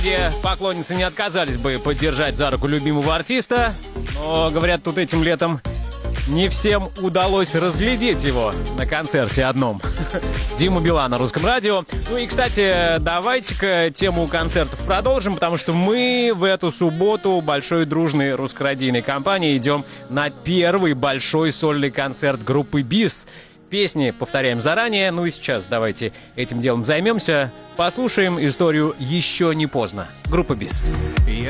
Все поклонницы не отказались бы поддержать за руку любимого артиста, но, говорят, тут этим летом не всем удалось разглядеть его на концерте одном. Диму Билана на Русском радио. Ну и, кстати, давайте-ка тему концертов продолжим, потому что мы в эту субботу большой дружной русско-радийной компанией идем на первый большой сольный концерт группы БИС. Песни повторяем заранее, ну и сейчас давайте этим делом займемся. Послушаем историю «Еще не поздно». Группа БИС. Я